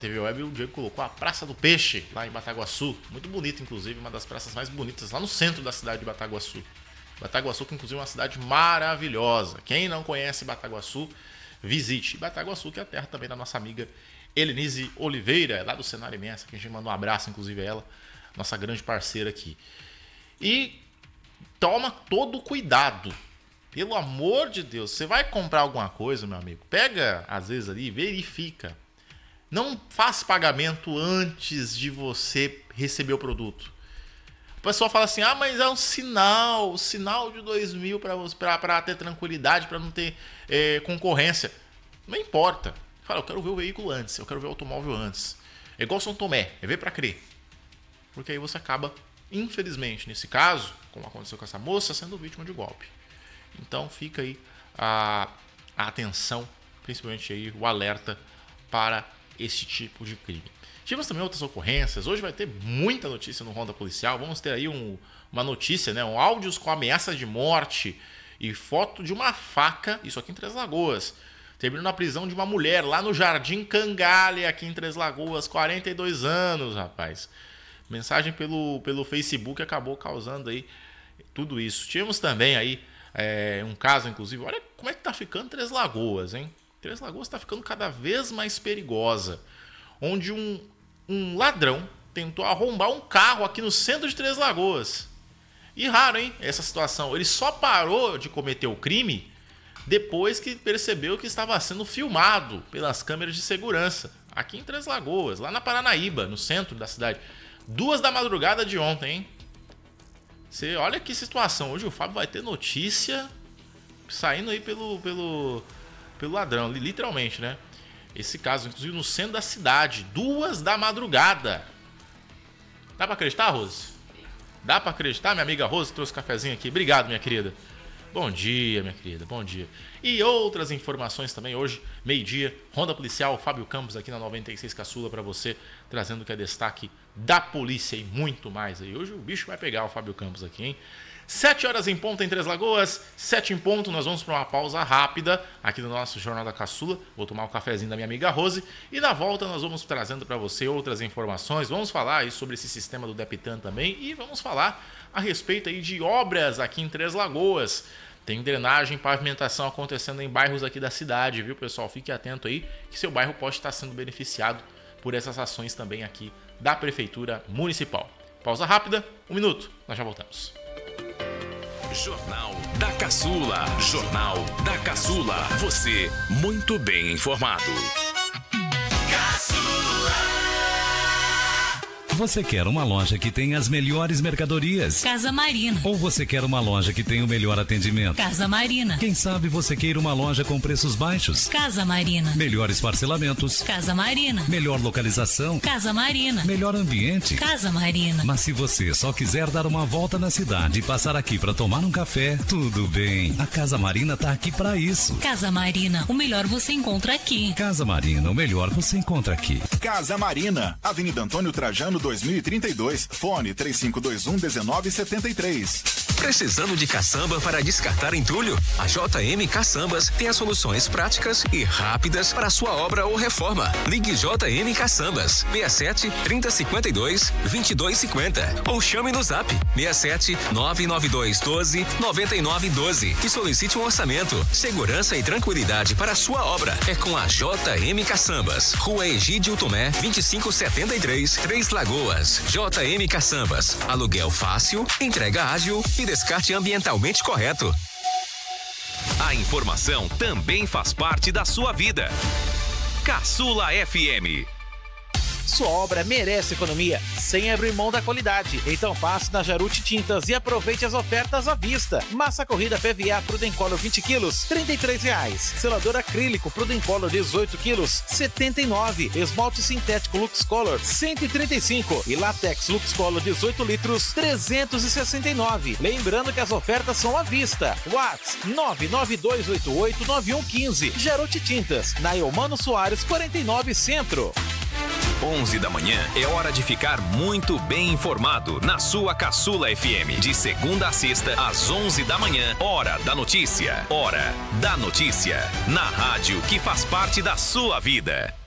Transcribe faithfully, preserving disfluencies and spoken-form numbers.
T V Web, o Diego colocou a Praça do Peixe, lá em Bataguaçu. Muito bonita, inclusive, uma das praças mais bonitas, lá no centro da cidade de Bataguaçu. Bataguaçu, que inclusive é uma cidade maravilhosa. Quem não conhece Bataguaçu, visite. Bataguaçu, que é a terra também da nossa amiga Helenise Oliveira, lá do Cenário Imensa, que a gente manda um abraço, inclusive, a ela, nossa grande parceira aqui. E toma todo o cuidado. Pelo amor de Deus, você vai comprar alguma coisa, meu amigo, pega, às vezes, ali e verifica. Não faz pagamento antes de você receber o produto. O pessoal fala assim, ah, mas é um sinal, sinal de dois mil para ter tranquilidade, para não ter é, concorrência. Não importa. Fala, eu quero ver o veículo antes, eu quero ver o automóvel antes. É igual São Tomé, é ver para crer. Porque aí você acaba, infelizmente, nesse caso, como aconteceu com essa moça, sendo vítima de golpe. Então fica aí a, a atenção, principalmente aí o alerta para esse tipo de crime. Tivemos também outras ocorrências. Hoje vai ter muita notícia no Ronda Policial. Vamos ter aí um, uma notícia, né? Um áudios com ameaça de morte e foto de uma faca, isso aqui em Três Lagoas. Terminou na prisão de uma mulher lá no Jardim Cangalha, aqui em Três Lagoas, quarenta e dois anos, rapaz. Mensagem pelo, pelo Facebook acabou causando aí tudo isso. Tivemos também aí é, um caso, inclusive, olha como é que tá ficando Três Lagoas, hein? Três Lagoas está ficando cada vez mais perigosa, onde um, um ladrão tentou arrombar um carro aqui no centro de Três Lagoas. E raro, hein, essa situação. Ele só parou de cometer o crime depois que percebeu que estava sendo filmado pelas câmeras de segurança, aqui em Três Lagoas, lá na Paranaíba, no centro da cidade. Duas da madrugada de ontem, hein? Você olha que situação. Hoje o Fábio vai ter notícia saindo aí pelo... pelo pelo ladrão, literalmente, né? Esse caso, inclusive, no centro da cidade, duas da madrugada. Dá pra acreditar, Rose? Dá pra acreditar? Minha amiga Rose trouxe um cafezinho aqui. Obrigado, minha querida. Bom dia, minha querida, bom dia. E outras informações também hoje, meio-dia, Ronda Policial, Fábio Campos aqui na noventa e seis Caçula para você, trazendo o que é destaque da polícia e muito mais aí. Hoje o bicho vai pegar o Fábio Campos aqui, hein? Sete horas em ponto em Três Lagoas, sete em ponto, nós vamos para uma pausa rápida aqui no nosso Jornal da Caçula. Vou tomar um cafezinho da minha amiga Rose e na volta nós vamos trazendo para você outras informações. Vamos falar aí sobre esse sistema do Depitan também e vamos falar a respeito aí de obras aqui em Três Lagoas. Tem drenagem e pavimentação acontecendo em bairros aqui da cidade, viu, pessoal? Fique atento aí que seu bairro pode estar sendo beneficiado por essas ações também aqui da Prefeitura Municipal. Pausa rápida, um minuto, nós já voltamos. Jornal da Caçula. Jornal da Caçula. Você muito bem informado. Caçula. Você quer uma loja que tem as melhores mercadorias? Casa Marina. Ou você quer uma loja que tem o melhor atendimento? Casa Marina. Quem sabe você queira uma loja com preços baixos? Casa Marina. Melhores parcelamentos? Casa Marina. Melhor localização? Casa Marina. Melhor ambiente? Casa Marina. Mas se você só quiser dar uma volta na cidade e passar aqui para tomar um café, tudo bem. A Casa Marina tá aqui para isso. Casa Marina, o melhor você encontra aqui. Casa Marina, o melhor você encontra aqui. Casa Marina, Avenida Antônio Trajano, dois mil e trinta e dois, fone três cinco dois um, um nove sete três. Precisando de caçamba para descartar entulho? A J M Caçambas tem as soluções práticas e rápidas para sua obra ou reforma. Ligue J M Caçambas seis sete, trinta, cinquenta e dois, vinte e dois, cinquenta ou chame no Zap seis sete, nove nove dois, doze, noventa e nove, doze e solicite um orçamento. Segurança e tranquilidade para a sua obra é com a J M Caçambas. Rua Egídio Tomé, vinte e cinco setenta e três, Três Lagoas. J M Caçambas. Aluguel fácil, entrega ágil e descarte ambientalmente correto. A informação também faz parte da sua vida. Caçula F M. Sua obra merece economia, sem abrir mão da qualidade. Então passe na Jaruti Tintas e aproveite as ofertas à vista. Massa corrida P V A Prudencolor vinte quilos, trinta e três reais. Selador acrílico Prudencolor dezoito quilos, setenta e nove. Esmalte sintético Lux Color, cento e trinta e cinco. E látex Lux Color dezoito litros, trezentos e sessenta e nove. Lembrando que as ofertas são à vista. WhatsApp nove nove dois oito oito nove um um cinco. Jaruti Tintas, na Eumano Soares quarenta e nove Centro. onze da manhã é hora de ficar muito bem informado na sua Caçula F M. De segunda a sexta, às onze da manhã, hora da notícia. Hora da notícia. Na rádio que faz parte da sua vida.